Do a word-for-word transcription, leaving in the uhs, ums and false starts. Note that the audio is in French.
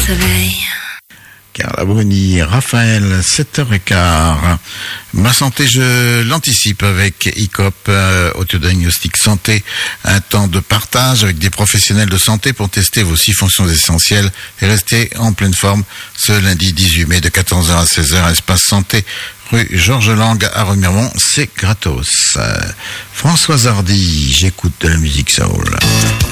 soleil. Carla Bruni, Raphaël, sept heures quinze. Ma santé, je l'anticipe avec I C O P, euh, Autodiagnostic Santé, un temps de partage avec des professionnels de santé pour tester vos six fonctions essentielles et rester en pleine forme ce lundi dix-huit mai de quatorze heures à seize heures, espace santé, rue Georges Lang à Remiremont, c'est gratos. Euh, Françoise Hardy, j'écoute de la musique soul.